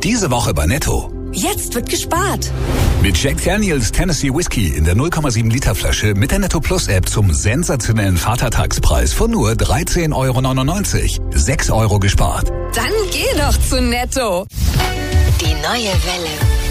Diese Woche bei Netto. Jetzt wird gespart. Mit Jack Daniels Tennessee Whiskey in der 0,7 Liter Flasche mit der Netto Plus App zum sensationellen Vatertagspreis von nur 13,99 €. 6 € gespart. Dann geh doch zu Netto. Die neue Welle.